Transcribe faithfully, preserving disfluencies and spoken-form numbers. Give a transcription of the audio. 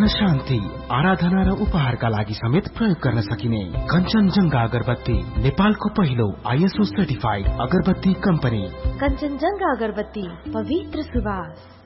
मन शान्ति, आराधना र उपहारका लागि समेत प्रयोग गर्न सकिने कञ्चनजंघा अगरबत्ती, नेपालको पहिलो आइएसओ सर्टिफाइड अगरबत्ती कम्पनी। कञ्चनजंघा अगरबत्ती, पवित्र सुवास।